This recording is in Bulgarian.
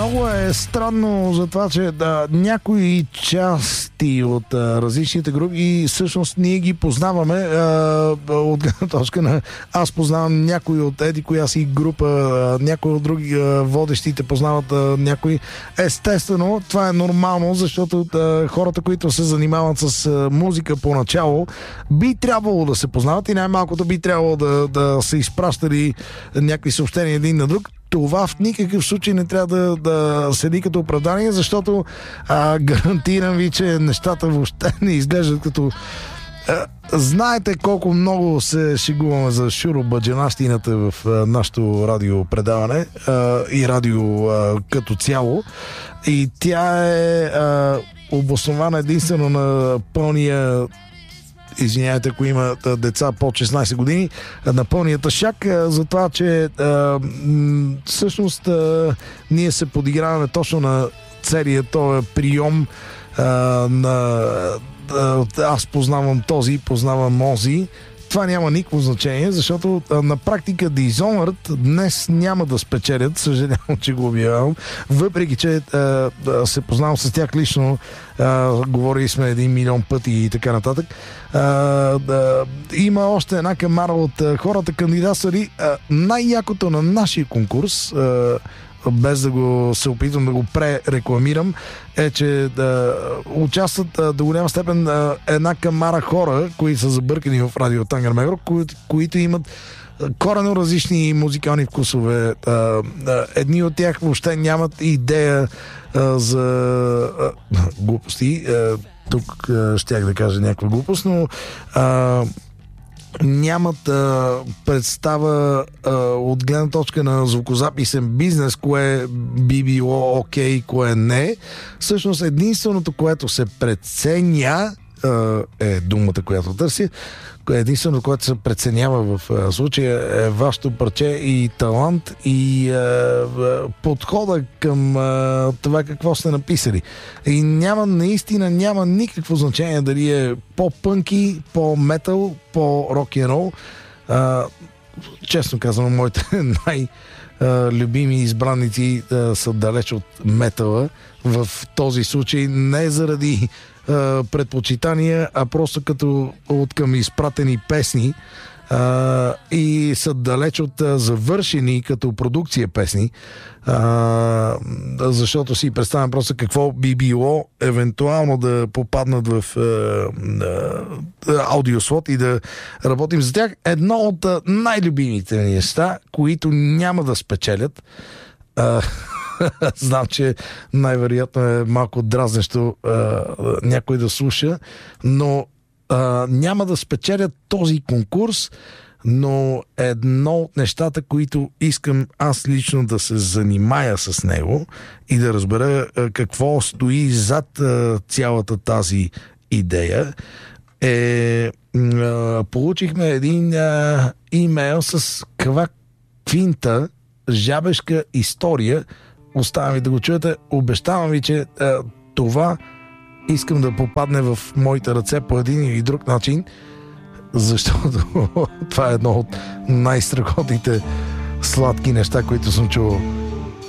Много е странно за това, че някои части от различните групи и всъщност ние ги познаваме от гледна точка на аз познавам някои от еди коя си група, някои от други водещите познават някои. Естествено, това е нормално, защото хората, които се занимават с музика поначало, би трябвало да се познават и най-малкото би трябвало да се изпращали някакви съобщения един на друг. Това в никакъв случай не трябва да седи като оправдание, защото гарантирам ви, че нещата въобще не изглеждат като... знаете колко много се шегуваме за шуробаджанащината в нашото радиопредаване и радио като цяло. И тя е обоснована единствено на пълния, извинявайте, ако има деца под 16 години, на пълния тъшак, за това, че всъщност ние се подиграваме точно на целият този прием на аз познавам този, познавам онзи. Това няма никакво значение, защото на практика Dishonored днес няма да спечелят, съжалявам, че го обявявам, въпреки че се познавам с тях лично, говорили сме 1 милион пъти и така нататък. Има още една камара от хората кандидатствали. Най-якото на нашия конкурс, без да се опитвам да го пререкламирам, е, че участват до голяма степен една камара хора, които са забъркани в радио Тангер Мегро, които имат коренно различни музикални вкусове. Едни от тях въобще нямат идея за глупости. Тук щях да кажа някаква глупост, но нямат представа от гледна точка на звукозаписен бизнес, кое би било окей, кое не. Всъщност единственото, което се преценя, е думата, която търся. Единственото, което се преценява в случая е вашето парче и талант и подхода към това какво сте написали. И наистина няма никакво значение дали е по-пънки, по-метал, по-рок-н-рол. Честно казано, моите любими избранници са далеч от метала. В този случай не заради предпочитания, а просто като от към изпратени песни и са далеч от завършени като продукция песни, защото си представям просто какво би било евентуално да попаднат в аудиослот и да работим за тях. Едно от най-любимите неща, които няма да спечелят, знам, че най-вероятно е малко дразнещо някой да слуша, но няма да спечелят този конкурс, но едно от нещата, които искам аз лично да се занимая с него и да разбера какво стои зад цялата тази идея, е получихме един имейл с квинта жабешка история. Оставям ви да го чуете. Обещавам ви, че това искам да попадне в моите ръце по един или друг начин, защото това е едно от най-страхотните сладки неща, които съм чувал.